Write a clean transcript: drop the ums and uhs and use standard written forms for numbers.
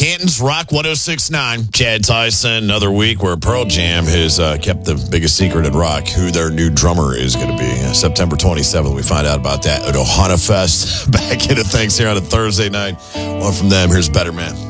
Canton's Rock 106.9. Chad Tyson, another week where Pearl Jam has kept the biggest secret at rock, who their new drummer is going to be. September 27th, we find out about that at Ohana Fest. Back into things here on a Thursday night. One from them, here's Better Man.